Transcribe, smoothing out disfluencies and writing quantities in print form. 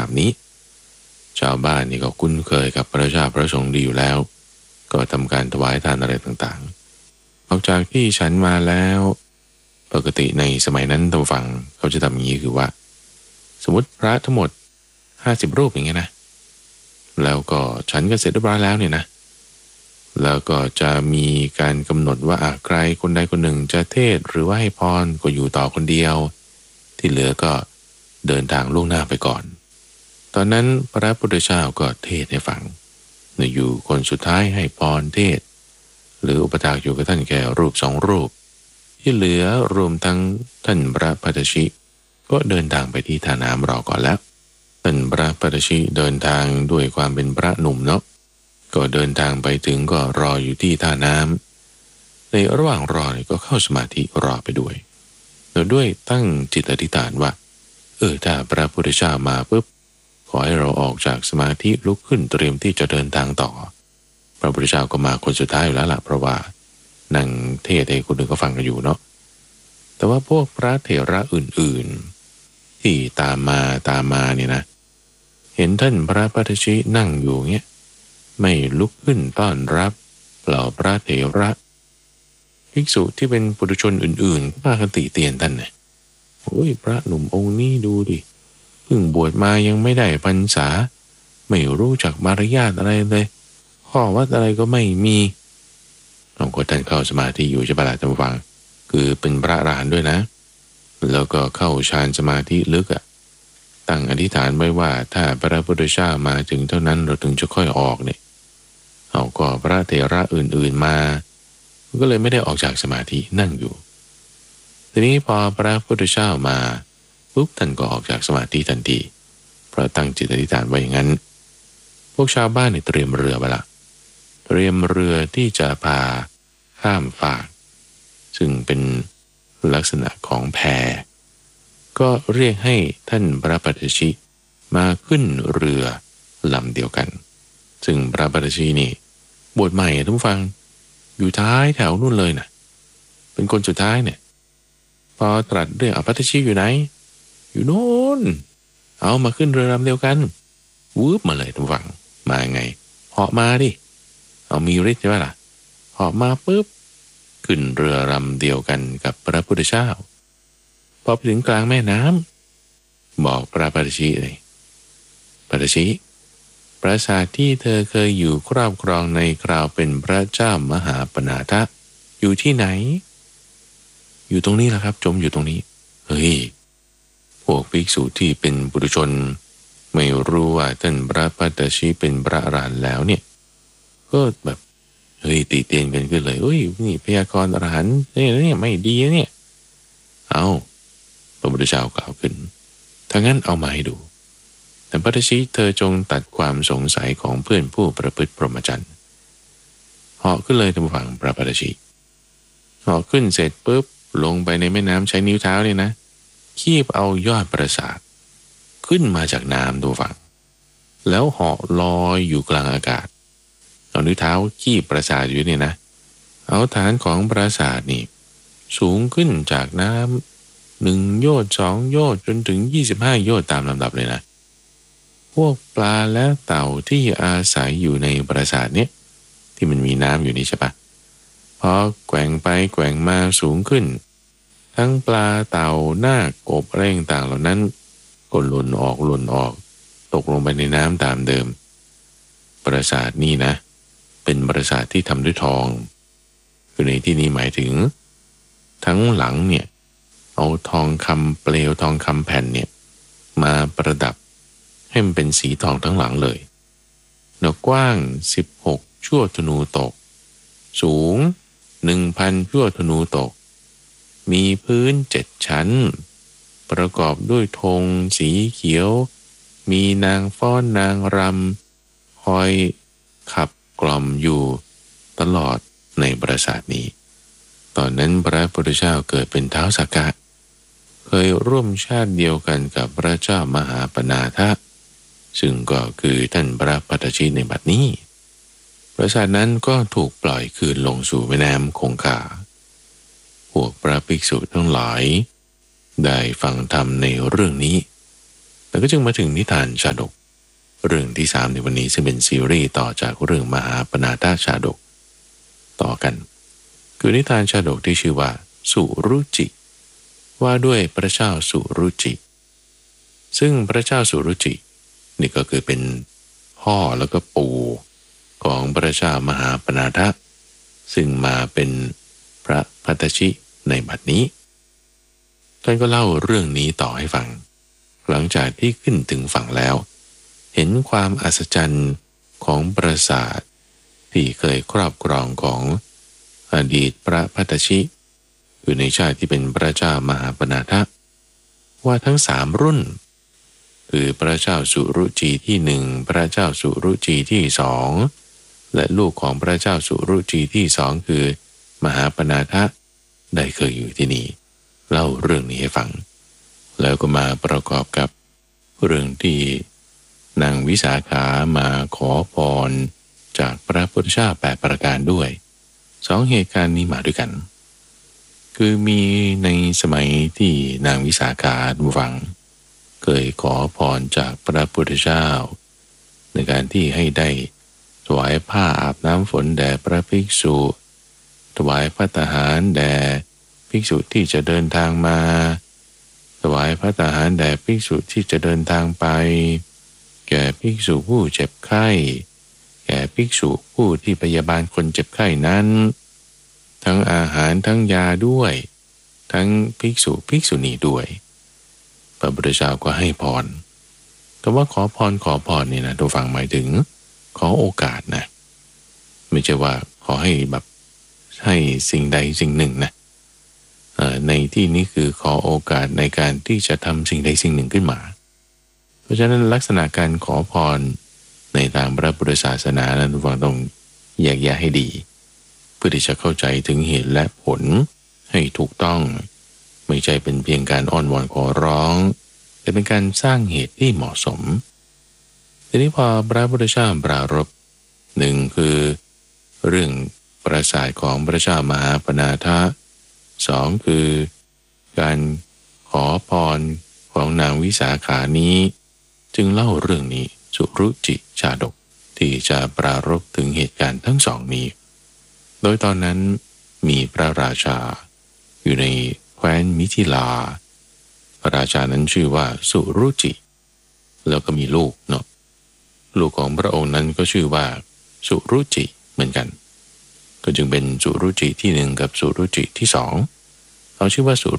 ามนี้ชาวบ้านนี่ก็คุ้นเคยกับพระเจ้าพระสงฆ์ดีอยู่แล้วก็ทำการถวายทานอะไรต่างๆออกจากที่ฉันมาแล้วปกติในสมัยนั้นท่านฟังเขาจะทำอย่างนี้คือว่าสมมติพระทั้งหมด50รูปอย่างเงี้ยนะแล้วก็ฉันก็เสร็จเรียบร้อยแล้วเนี่ยนะแล้วก็จะมีการกำหนดว่าใครคนใดคนหนึ่งจะเทศหรือว่าให้พรก็อยู่ต่อคนเดียวที่เหลือก็เดินทางล่วงหน้าไปก่อนตอนนั้นพระพุทธเจ้าก็เทศให้ฟังอยู่คนสุดท้ายให้พรเทศหรืออุปถากอยู่กับท่านแค่รูป2รูปที่เหลือรวมทั้งท่านพระปัตชิก็เดินทางไปที่ท่าน้ำรอก่อนแล้วท่านพระปัตชิเดินทางด้วยความเป็นพระหนุ่มเนาะก็เดินทางไปถึงก็รออยู่ที่ท่าน้ำในระหว่างรอก็เข้าสมาธิรอไปด้วยโดยด้วยตั้งจิตอธิษฐานว่าถ้าพระพุทธเจ้ามาปุ๊บขอให้เราออกจากสมาธิลุกขึ้นเตรียมที่จะเดินทางต่อพระพุทธเจ้าก็มาคนสุดท้ายอยู่แล้วล่ะเพราะว่านั่งเทศให้คนอื่นก็ฟังกันอยู่เนาะแต่ว่าพวกพระเถระอื่นๆที่ตามมาเนี่ยนะเห็นท่านพระปัตชินั่งอยู่เงี้ยไม่ลุกขึ้นต้อนรับเหล่าพระเถระภิกษุที่เป็นปุถุชนอื่นๆก็พากันติเตียนท่านเนี่ยโอ้ยพระหนุ่มองค์นี้ดูดิเพิ่งบวชมายังไม่ได้พรรษาไม่รู้จักมารยาทอะไรเลยข้อวัดอะไรก็ไม่มีบางคนท่านเข้าสมาธิอยู่ใช่ปะล่ะท่านฟังคือเป็นพระอรหันต์ด้วยนะแล้วก็เข้าฌานสมาธิลึกตั้งอธิษฐานไว้ว่าถ้าพระพุทธเจ้ามาถึงเท่านั้นเราถึงจะค่อยออกเนี่ยเอาก็พระเถระอื่นๆมาก็เลยไม่ได้ออกจากสมาธินั่งอยู่ทีนี้พอพระพุทธเจ้ามาปุ๊บท่านก็ออกจากสมาธิทันทีเพราะตั้งจิตอธิษฐานไว้อย่างนั้นพวกชาวบ้านเนี่ยเตรียมเรือไปละเตรียมเรือที่จะพาข้ามฟากซึ่งเป็นลักษณะของแพก็เรียกให้ท่านพระปัตชิมาขึ้นเรือลำเดียวกันซึ่งพระปัตชินี่บวชใหม่ทุกฟังอยู่ท้ายแถวนู่นเลยนะเป็นคนสุดท้ายเนี่ยพอตรัสเรื่องปัตชิอยู่ไหนอยู่โน่นเอามาขึ้นเรือลำเดียวกันวืบมาเลยทุกฟังมาไงเหาะมาดิเอามีฤทธิ์ใช่ไหมล่ะเหาะมาปุ๊บขึ้นเรือลำเดียวกันกับพระพุทธเจ้าพอไปถึงกลางแม่น้ำบอกพระปัตชิเลยปัตชิปราสาทที่เธอเคยอยู่ครอบครองในคราวเป็นพระเจ้ามหาปณาถะอยู่ที่ไหนอยู่ตรงนี้แหละครับจมอยู่ตรงนี้เฮ้ยพวกภิกษุที่เป็นปุถุชนไม่รู้ว่าท่านพระปัตชิเป็นพระอรหันต์แล้วเนี่ยก็แบบเฮ้ยติเตียนกันขึ้นเลยเฮ้ยนี่พยากรณ์อรหันต์เนี่ยไม่ดีเนี่ยเอาพระพุทธเจ้ากล่าวขึ้นถ้างั้นเอามาให้ดูแต่ปัตชิเธอจงตัดความสงสัยของเพื่อนผู้ประพฤติพรหมจรรย์เหาะขึ้นเลยทางฝั่งพระปัตชิเหาะขึ้นเสร็จปุ๊บลงไปในแม่น้ำใช้นิ้วเท้าเนี่ยนะคีบเอายอดปราสาทขึ้นมาจากน้ำดูฝั่งแล้วเหาะลอยอยู่กลางอากาศเอานิ้วเท้าคีบปราสาทอยู่เนี่ยนะเอาฐานของปราสาทนี่สูงขึ้นจากน้ำ1 โยชน์2 โยชน์จนถึง25 โยชน์ตามลำดับเลยนะพวกปลาและเต่าที่อาศัยอยู่ในปราสาทเนี้ยที่มันมีน้ำอยู่นี่ใช่ปะพอแกว่งไปแกว่งมาสูงขึ้นทั้งปลาเต่านาคกบอะไรต่างๆเหล่านั้นก็หล่นออกตกลงไปในน้ำตามเดิมปราสาทนี่นะเป็นปราสาทที่ทำด้วยทองคือในที่นี้หมายถึงทั้งหลังเนี่ยเอาทองคำเปลวทองคำแผ่นเนี่ยมาประดับให้มันเป็นสีทองทั้งหลังเลยหนากว้าง16 ชั่วธนูตกสูง 1,000 ชั่วธนูตกมีพื้น7 ชั้นประกอบด้วยธงสีเขียวมีนางฟ้อนนางรำคอยขับกล่อมอยู่ตลอดในปราสาทนี้ตอนนั้นพระพุทธเจ้าเกิดเป็นท้าวสักกะเคยร่วมชาติเดียวกันกับพระเจ้ามหาปณาถะซึ่งก็คือท่านพระปัตชิในบัดนี้ปราสาทนั้นก็ถูกปล่อยคืนลงสู่แม่น้ำคงคาพวกพระภิกษุทั้งหลายได้ฟังธรรมในเรื่องนี้แล้วก็จึงมาถึงนิทานชาดกเรื่องที่3ในวันนี้ซึ่งเป็นซีรีส์ต่อจากเรื่องมหาปนาทชาดกต่อกันคือนิทานชาดกที่ชื่อว่าสุรุจิว่าด้วยพระเจ้าสุรุจิซึ่งพระเจ้าสุรุจินี่ก็คือเป็นพ่อแล้วก็ปู่ของพระเจ้ามหาปนาทซึ่งมาเป็นพระภัตตชิในบัดนี้ท่านก็เล่าเรื่องนี้ต่อให้ฟังหลังจากที่ขึ้นถึงฝั่งแล้วเห็นความอัศจรรย์ของปราสาทที่เคยครอบครองของอดีตพระภัตตชิอยู่ในชาติที่เป็นพระเจ้ามหาปนาทว่าทั้ง3รุ่นคือพระเจ้าสุรุจีที่1พระเจ้าสุรุจีที่2และลูกของพระเจ้าสุรุจีที่2คือมหาปนาทได้เคยอยู่ที่นี่เล่าเรื่องนี้ให้ฟังแล้วก็มาประกอบกับเรื่องที่นางวิสาขามาขอพรจากพระพุทธเจ้า8ประการด้วย2เหตุการณ์นี้มาด้วยกันคือมีในสมัยที่นางวิสาขาฟังเคยขอพรจากพระพุทธเจ้าในการที่ให้ได้ถวายผ้าอาบน้ำฝนแด่พระภิกษุถวายภัตตาหารแด่ภิกษุที่จะเดินทางมาถวายภัตตาหารแด่ภิกษุที่จะเดินทางไปแก่ภิกษุผู้เจ็บไข้แก่ภิกษุผู้ที่พยาบาลคนเจ็บไข้นั้นทั้งอาหารทั้งยาด้วยทั้งภิกษุณีด้วยพระพุทธเจ้าก็ให้พรแต่ว่าขอพรนี่นะทุกฝั่งหมายถึงขอโอกาสนะไม่ใช่ว่าขอให้แบบให้สิ่งใดสิ่งหนึ่งนะในที่นี้คือขอโอกาสในการที่จะทำสิ่งใดสิ่งหนึ่งขึ้นมาเพราะฉะนั้นลักษณะการขอพรในทางพระพุทธศาสนานั้นทุกฝั่งต้องแยกแยะให้ดีเพื่อที่จะเข้าใจถึงเหตุและผลให้ถูกต้องไม่ใช่เป็นเพียงการอ้อนวอนขอร้องแต่เป็นการสร้างเหตุที่เหมาะสมทีนี้พอพระพุทธเจ้าปรารภหนึ่งคือเรื่องปราสาทของพระเจ้ามหาปนาท2คือการขอพรของนางวิสาขานี้จึงเล่าเรื่องนี้สุรุจิชาดกที่จะปรารภถึงเหตุการณ์ทั้งสองนี้โดยตอนนั้นมีพระราชาอยู่ในแคว้นมิถิลาพระราชานั้นชื่อว่าสุรุจิแล้วก็มีลูกเนาะลูกของพระองค์นั้นก็ชื่อว่าสุรุจิเหมือนกันก็จึงเป็นสุรุจิที่1กับสุรุจิที่2เขาชื่อว่าสุ